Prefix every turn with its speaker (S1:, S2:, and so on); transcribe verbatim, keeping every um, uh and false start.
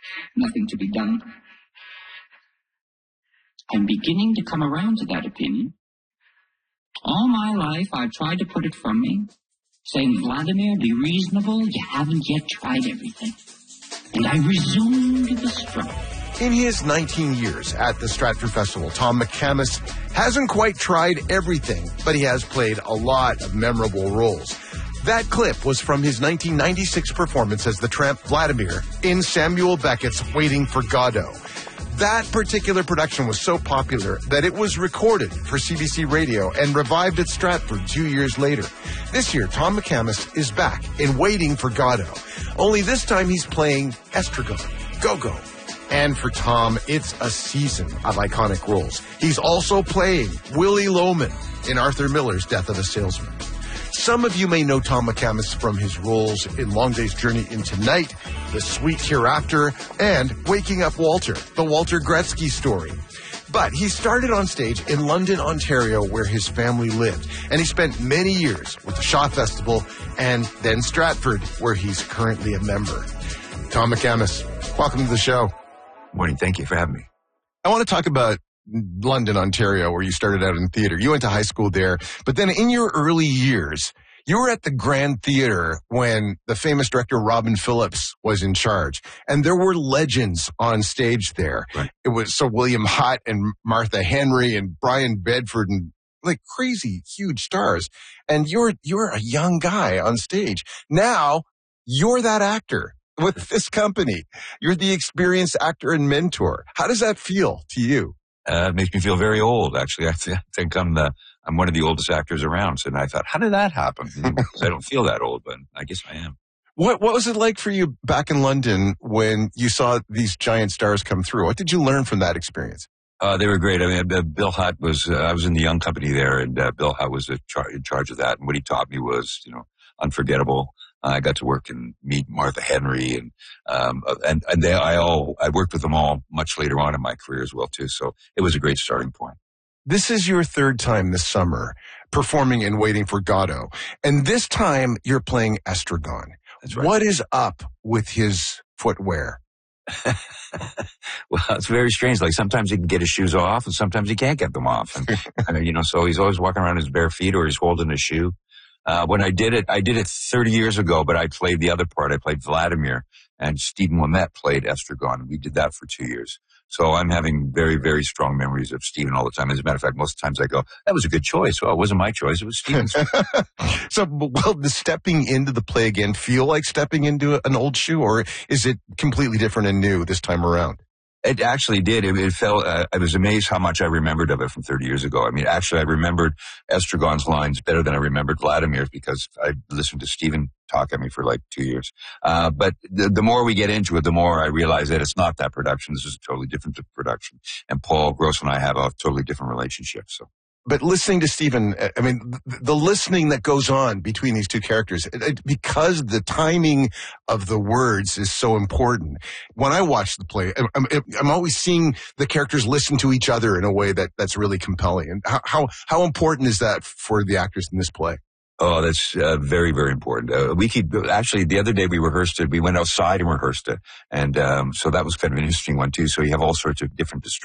S1: Nothing to be done. I'm beginning to come around to that opinion. All my life, I've tried to put it from me, saying, Vladimir, be reasonable, you haven't yet tried everything. And I resumed the struggle.
S2: In his nineteen years at the Stratford Festival, Tom McCamus hasn't quite tried everything, but he has played a lot of memorable roles. That clip was from his nineteen ninety-six performance as the tramp Vladimir in Samuel Beckett's Waiting for Godot. That particular production was so popular that it was recorded for C B C Radio and revived at Stratford two years later. This year, Tom McCamus is back in Waiting for Godot. Only this time he's playing Estragon, Go-Go. And for Tom, it's a season of iconic roles. He's also playing Willie Loman in Arthur Miller's Death of a Salesman. Some of you may know Tom McCamus from his roles in Long Day's Journey into Night, The Sweet Hereafter, and Waking Up Walter, the Walter Gretzky story. But he started on stage in London, Ontario, where his family lived, and he spent many years with the Shaw Festival and then Stratford, where he's currently a member. Tom McCamus, welcome to the show.
S3: Morning. Thank you for having me.
S2: I want to talk about London, Ontario, where you started out in theater. You went to high school there, but then in your early years, you were at the Grand Theater when the famous director Robin Phillips was in charge, and there were legends on stage there.
S3: Right.
S2: It was Sir William Hutt and Martha Henry and Brian Bedford and like crazy, huge stars. And you're you're a young guy on stage. Now you're that actor with this company. You're the experienced actor and mentor. How does that feel to you?
S3: Uh, it makes me feel very old, actually. I th- think I'm the I'm one of the oldest actors around. So, and I thought, how did that happen? Because I don't feel that old, but I guess I am.
S2: What What was it like for you back in London when you saw these giant stars come through? What did you learn from that experience?
S3: Uh, they were great. I mean, uh, Bill Hutt was, uh, I was in the young company there, and uh, Bill Hutt was a char- in charge of that. And what he taught me was, you know, unforgettable. Uh, I got to work and meet Martha Henry, and um, and and they, I all I worked with them all much later on in my career as well too. So it was a great starting point.
S2: This is your third time this summer performing in Waiting for Godot, and this time you're playing Estragon.
S3: That's right.
S2: What is up with his footwear?
S3: Well, it's very strange. Like sometimes he can get his shoes off, and sometimes he can't get them off. And, and you know, so he's always walking around in his bare feet, or he's holding a shoe. Uh, when I did it, I did it thirty years ago, but I played the other part. I played Vladimir, and Stephen Ouimet played Estragon. We did that for two years. So I'm having very, very strong memories of Stephen all the time. As a matter of fact, most times I go, that was a good choice. Well, it wasn't my choice. It was Stephen's.
S2: So, well, does stepping into the play again feel like stepping into an old shoe, or is it completely different and new this time around?
S3: It actually did. It, it felt, uh, I was amazed how much I remembered of it from thirty years ago. I mean, actually, I remembered Estragon's lines better than I remembered Vladimir's because I listened to Stephen talk at me for like two years. Uh, but the, the more we get into it, the more I realize that it's not that production. This is a totally different production. And Paul Gross and I have a totally different relationship. So.
S2: But listening to Stephen, I mean, the, the listening that goes on between these two characters, it, it, because the timing of the words is so important. When I watch the play, I'm, I'm always seeing the characters listen to each other in a way that, that's really compelling. And how, how, how important is that for the actors in this play?
S3: Oh, that's uh, very, very important. Uh, we keep, actually, the other day we rehearsed it. We went outside and rehearsed it. And um, so that was kind of an interesting one, too. So you have all sorts of different distractions.